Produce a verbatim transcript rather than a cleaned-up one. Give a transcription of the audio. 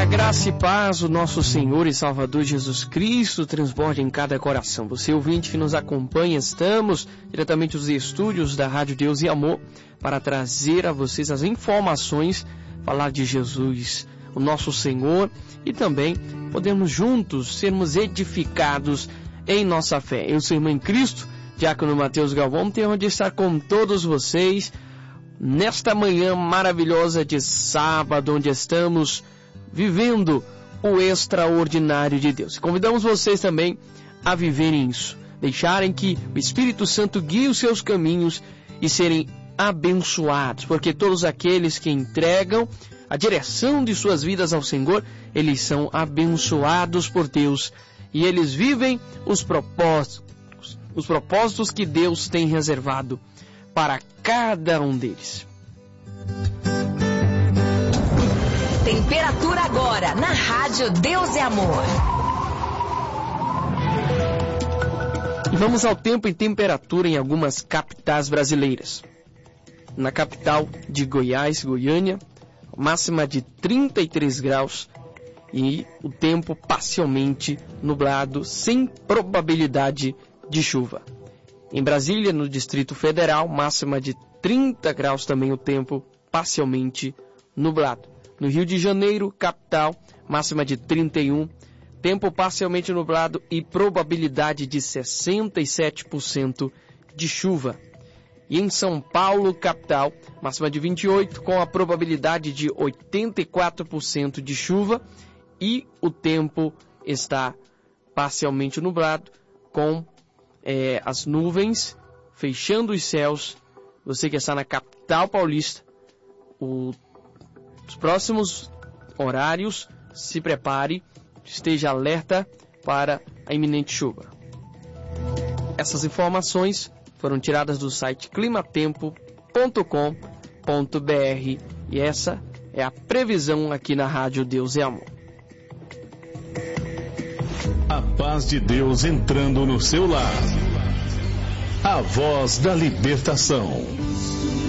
a graça e paz do nosso Senhor e Salvador Jesus Cristo transborde em cada coração. Você, ouvinte que nos acompanha, estamos diretamente dos estúdios da Rádio Deus e Amor para trazer a vocês as informações, falar de Jesus, o nosso Senhor, e também podemos juntos sermos edificados em nossa fé. Eu sou irmão em Cristo, Diácono Mateus Galvão, tenho onde estar com todos vocês nesta manhã maravilhosa de sábado, onde estamos vivendo o extraordinário de Deus. Convidamos vocês também a viverem isso, deixarem que o Espírito Santo guie os seus caminhos e serem abençoados, porque todos aqueles que entregam a direção de suas vidas ao Senhor, eles são abençoados por Deus e eles vivem os propósitos, os propósitos que Deus tem reservado para cada um deles. Temperatura agora na Rádio Deus e Amor. E vamos ao tempo e temperatura em algumas capitais brasileiras. Na capital de Goiás, Goiânia, máxima de trinta e três graus e o tempo parcialmente nublado, sem probabilidade de chuva. Em Brasília, no Distrito Federal, máxima de trinta graus, também o tempo parcialmente nublado. No Rio de Janeiro, capital, máxima de trinta e um, tempo parcialmente nublado e probabilidade de sessenta e sete por cento de chuva. E em São Paulo, capital, máxima de vinte e oito, com a probabilidade de oitenta e quatro por cento de chuva, e o tempo está parcialmente nublado, com é, as nuvens fechando os céus. Você que está na capital paulista, o Os próximos horários, se prepare, esteja alerta para a iminente chuva. Essas informações foram tiradas do site climatempo ponto com ponto br e essa é a previsão aqui na Rádio Deus e Amor. A paz de Deus entrando no seu lar. A voz da libertação.